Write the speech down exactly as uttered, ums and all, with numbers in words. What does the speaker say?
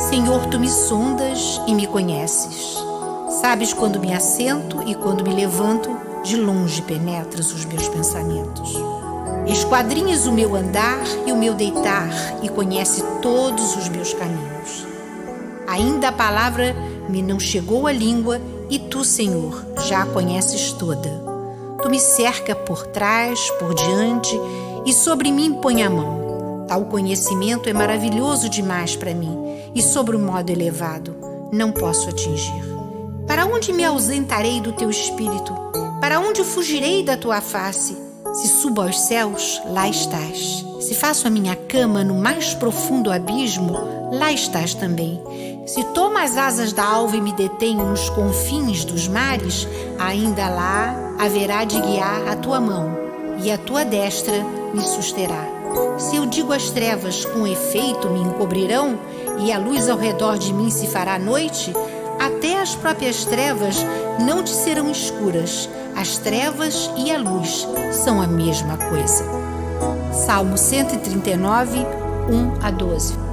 Senhor, tu me sondas e me conheces. Sabes quando me assento e quando me levanto, de longe penetras os meus pensamentos. Esquadrinhas o meu andar e o meu deitar e conhece todos os meus caminhos. Ainda a palavra me não chegou à língua e tu, Senhor, já a conheces toda. Tu me cerca por trás, por diante e sobre mim põe a mão. Tal conhecimento é maravilhoso demais para mim e sobre o modo elevado não posso atingir. Para onde me ausentarei do teu espírito? Para onde fugirei da tua face? Se subo aos céus, lá estás. Se faço a minha cama no mais profundo abismo, lá estás também. Se tomo as asas da alva e me detenho nos confins dos mares, ainda lá haverá de guiar a tua mão, e a tua destra me susterá. Se eu digo às trevas, com efeito me encobrirão, e a luz ao redor de mim se fará noite, até as próprias trevas não te serão escuras. As trevas e a luz são a mesma coisa. Salmo cento e trinta e nove, um a doze.